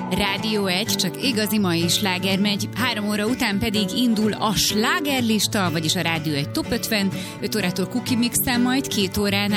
Rádió 1, csak igazi mai sláger megy, 3 óra után pedig indul a slágerlista, vagyis a Rádió 1 Top 50, 5 órától Cookie Mix-tel, majd 2 óránál